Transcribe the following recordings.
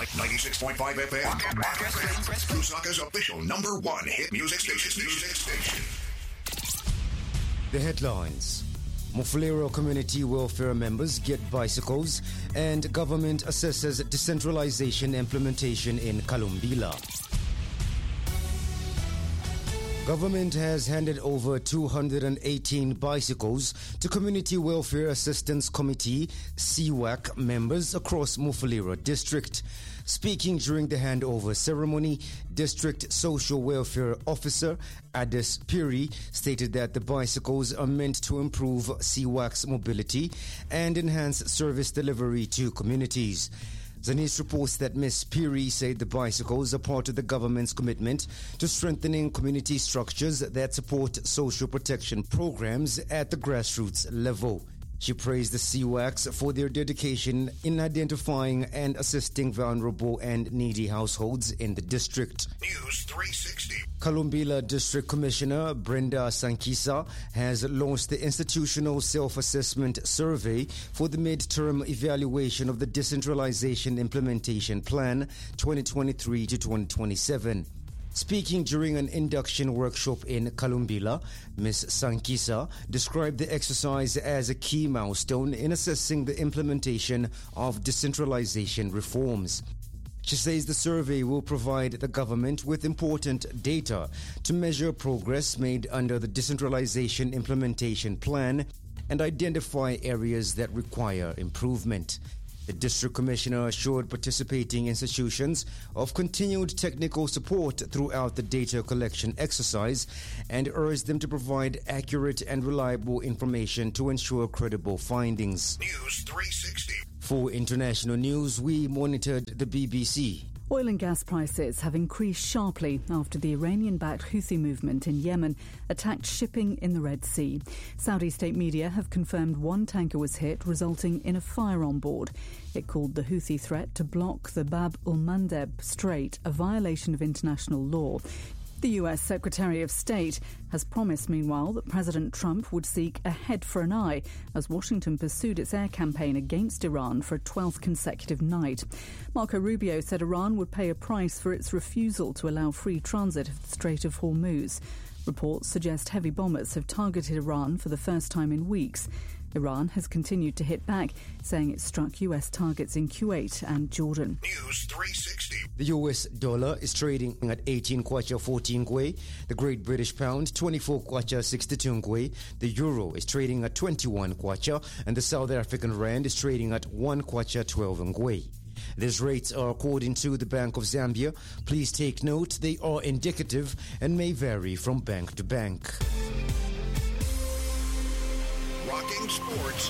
96.5 FM. Lusaka's official #1 hit music station. The headlines. Mufulira community welfare members get bicycles, and government assesses decentralization implementation in Kalumbila. Government has handed over 218 bicycles to Community Welfare Assistance Committee (CWAC) members across Mufulira district. Speaking during the handover ceremony, District Social Welfare Officer Adis Piri stated that the bicycles are meant to improve CWAC's mobility and enhance service delivery to communities. Zanis reports that Ms. Piri said the bicycles are part of the government's commitment to strengthening community structures that support social protection programs at the grassroots level. She praised the CWACs for their dedication in identifying and assisting vulnerable and needy households in the district. News 360. Kalumbila District Commissioner Brenda Sankisa has launched the Institutional Self-Assessment Survey for the midterm evaluation of the Decentralization Implementation Plan 2023 to 2027. Speaking during an induction workshop in Kalumbila, Ms. Sankisa described the exercise as a key milestone in assessing the implementation of decentralization reforms. She says the survey will provide the government with important data to measure progress made under the Decentralization Implementation Plan and identify areas that require improvement. The District Commissioner assured participating institutions of continued technical support throughout the data collection exercise and urged them to provide accurate and reliable information to ensure credible findings. News 360. For international news, we monitored the BBC. Oil and gas prices have increased sharply after the Iranian-backed Houthi movement in Yemen attacked shipping in the Red Sea. Saudi state media have confirmed one tanker was hit, resulting in a fire on board. It called the Houthi threat to block the Bab al-Mandeb Strait a violation of international law. The US Secretary of State has promised, meanwhile, that President Trump would seek a head for an eye as Washington pursued its air campaign against Iran for a 12th consecutive night. Marco Rubio said Iran would pay a price for its refusal to allow free transit of the Strait of Hormuz. Reports suggest heavy bombers have targeted Iran for the first time in weeks. Iran has continued to hit back, saying it struck US targets in Kuwait and Jordan. News 360. The US dollar is trading at 18 kwacha 14 ngwe. The Great British Pound 24 kwacha 62 ngwe. The euro is trading at 21 kwacha, and the South African rand is trading at 1 kwacha 12 ngwe. These rates are according to the Bank of Zambia. Please take note they are indicative and may vary from bank to bank. Rocking sports.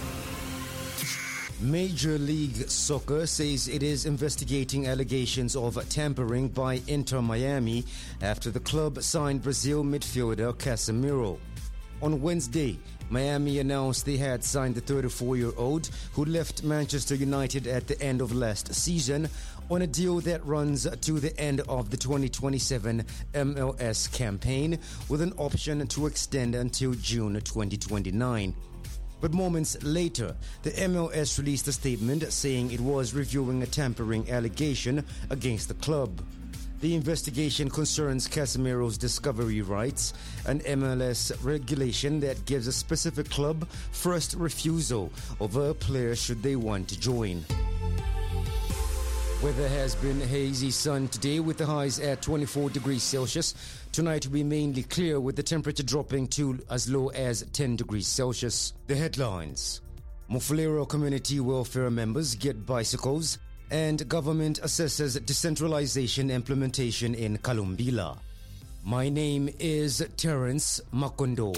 Major League Soccer says it is investigating allegations of tampering by Inter Miami after the club signed Brazil midfielder Casemiro. On Wednesday, Miami announced they had signed the 34-year-old who left Manchester United at the end of last season on a deal that runs to the end of the 2027 MLS campaign with an option to extend until June 2029. But moments later, the MLS released a statement saying it was reviewing a tampering allegation against the club. The investigation concerns Casemiro's discovery rights, an MLS regulation that gives a specific club first refusal over a player should they want to join. Weather has been hazy sun today with the highs at 24 degrees Celsius. Tonight will be mainly clear with the temperature dropping to as low as 10 degrees Celsius. The headlines. Mufulira community welfare members get bicycles, and government assesses decentralization implementation in Kalumbila. My name is Terence Makondo.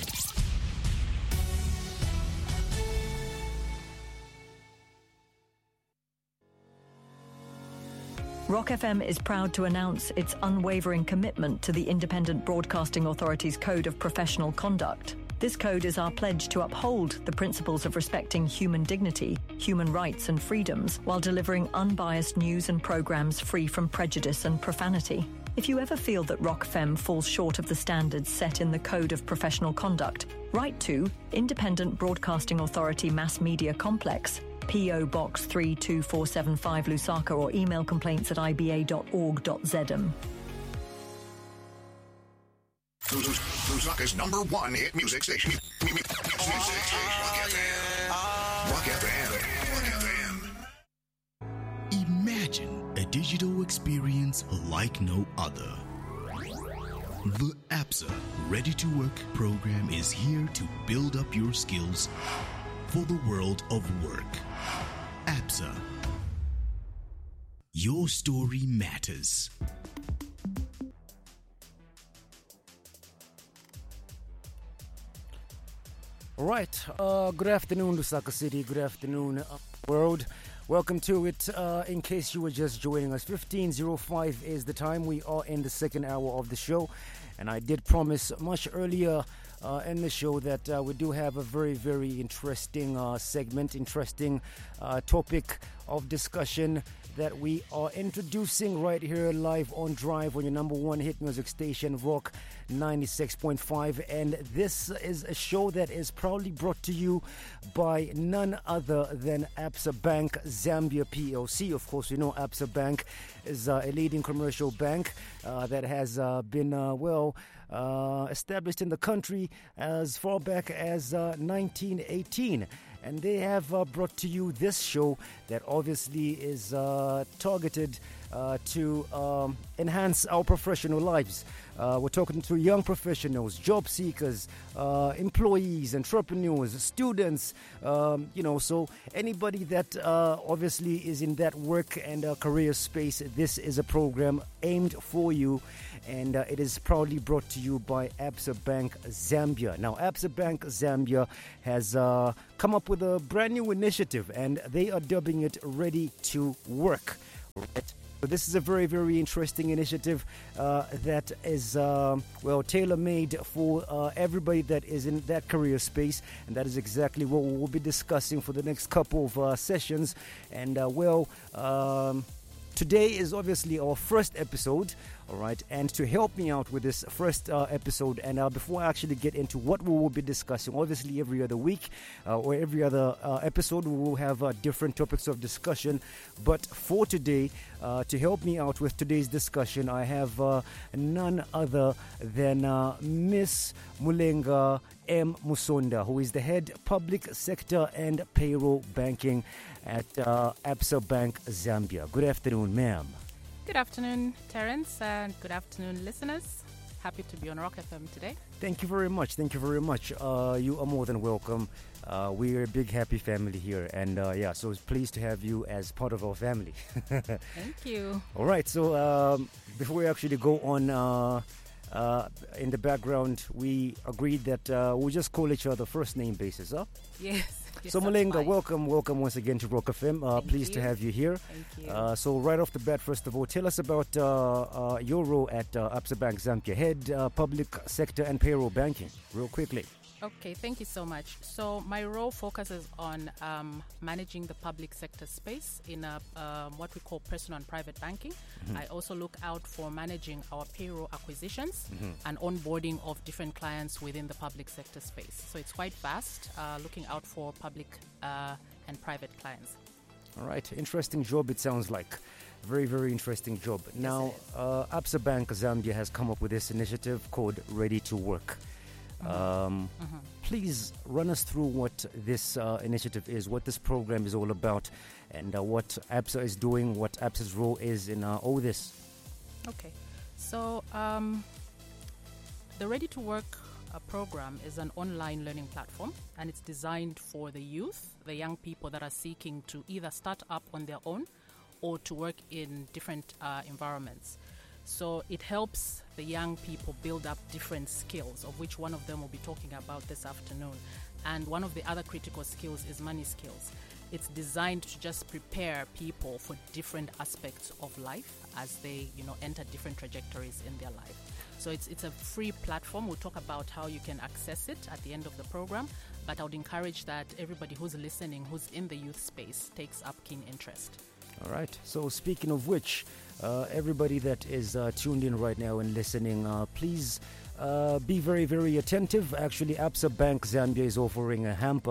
Rock FM is proud to announce its unwavering commitment to the Independent Broadcasting Authority's Code of Professional Conduct. This code is our pledge to uphold the principles of respecting human dignity, human rights and freedoms while delivering unbiased news and programs free from prejudice and profanity. If you ever feel that Rock FM falls short of the standards set in the Code of Professional Conduct, write to Independent Broadcasting Authority Mass Media Complex, PO Box 32475 Lusaka, or email complaints@iba.org.zm. Lusaka's #1 hit music station. Rock FM. Imagine a digital experience like no other. The APSA Ready to Work program is here to build up your skills for the world of work. APSA. Your story matters. All right. Good afternoon, Lusaka City. Good afternoon, world. Welcome to it. In case you were just joining us, 15:05 is the time. We are in the second hour of the show. And I did promise much earlier in the show that we do have a very, very interesting segment, interesting topic of discussion that we are introducing right here live on Drive on your #1 hit music station, Rock 96.5. And this is a show that is proudly brought to you by none other than Absa Bank Zambia PLC. Of course, we know Absa Bank is a leading commercial bank that has been, established in the country as far back as 1918. And they have brought to you this show that obviously is targeted to enhance our professional lives. We're talking to young professionals, job seekers, employees, entrepreneurs, students, so anybody that obviously is in that work and career space, this is a program aimed for you. And it is proudly brought to you by Absa Bank Zambia. Now, Absa Bank Zambia has come up with a brand new initiative, and they are dubbing it Ready to Work. Right? So this is a very, very interesting initiative that is, tailor-made for everybody that is in that career space. And that is exactly what we will be discussing for the next couple of sessions. And, today is obviously our first episode, all right, and to help me out with this first episode, and before I actually get into what we will be discussing, obviously every other week or every other episode we will have different topics of discussion, but for today, to help me out with today's discussion, I have none other than Miss Mulenga M. Musonda, who is the head public sector and payroll banking at Absa Bank Zambia. Good afternoon, ma'am. Good afternoon, Terence, and good afternoon, listeners. Happy to be on Rock FM today. Thank you very much. Thank you very much. You are more than welcome. We're a big, happy family here, and so it's pleased to have you as part of our family. Thank you. All right, so before we actually go on, in the background, we agreed that we'll just call each other first name basis, huh? Yes. So Mulenga, welcome once again to Rock FM. Pleased to have you here. Thank you. So right off the bat, first of all, tell us about your role at Absa Bank Zambia, head public sector and payroll banking, real quickly. Okay, thank you so much. So my role focuses on managing the public sector space in what we call personal and private banking. Mm-hmm. I also look out for managing our payroll acquisitions and onboarding of different clients within the public sector space. So it's quite vast, looking out for public and private clients. All right, interesting job it sounds like. Very, very interesting job. Now, Absa Bank Zambia has come up with this initiative called Ready to Work. Please run us through what this initiative is, what this program is all about, and what Absa is doing, what Absa's role is in all this. Okay, so the Ready to Work program is an online learning platform, and it's designed for the youth, the young people that are seeking to either start up on their own or to work in different environments. So it helps the young people build up different skills, of which one of them we'll be talking about this afternoon. And one of the other critical skills is money skills. It's designed to just prepare people for different aspects of life as they, enter different trajectories in their life. So it's a free platform. We'll talk about how you can access it at the end of the program. But I would encourage that everybody who's listening, who's in the youth space, takes up keen interest. All right. So speaking of which, everybody that is tuned in right now and listening, please be very, very attentive. Actually, Absa Bank Zambia is offering a hamper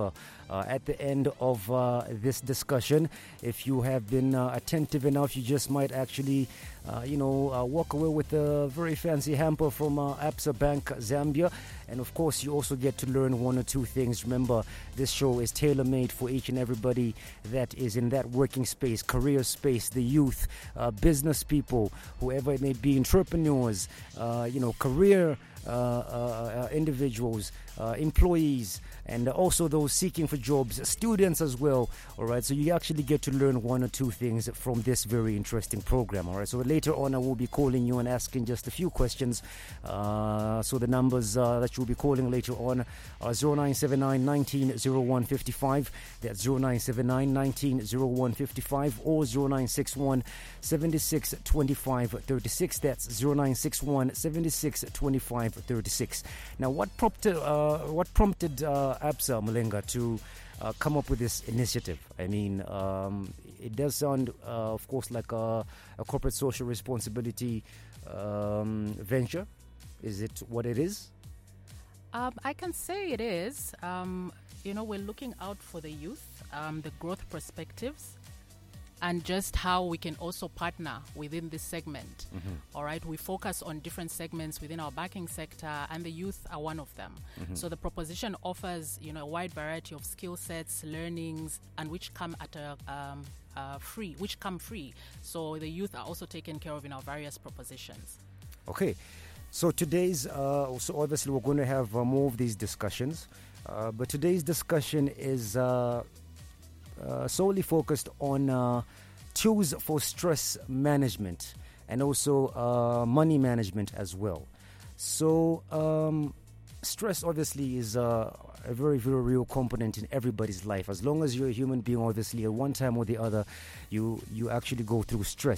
at the end of this discussion. If you have been attentive enough, you just might actually walk away with a very fancy hamper from Absa Bank Zambia. And of course, you also get to learn one or two things. Remember, this show is tailor-made for each and everybody that is in that working space, career space, the youth, business people, whoever it may be, entrepreneurs, career individuals, employees, and also those seeking for jobs, students as well. All right, so you actually get to learn one or two things from this very interesting program. All right, so later on I will be calling you and asking just a few questions. So the numbers that you'll be calling later on are 0979 19 0155. That's 0979 19 0155 or 0961 76 25 36. That's 0961 76 25 36. Now, what prompted Absa Malenga to come up with this initiative? I mean, it does sound, of course, like a corporate social responsibility venture. Is it what it is? I can say it is. We're looking out for the youth, the growth perspectives, and just how we can also partner within this segment. All right, we focus on different segments within our banking sector, and the youth are one of them. So the proposition offers, a wide variety of skill sets, learnings, and which come at free. So the youth are also taken care of in our various propositions. Okay, so today's so obviously we're going to have more of these discussions, but today's discussion is solely focused on tools for stress management and also money management as well. So stress obviously is a very, very real component in everybody's life. As long as you're a human being, obviously at one time or the other you actually go through stress.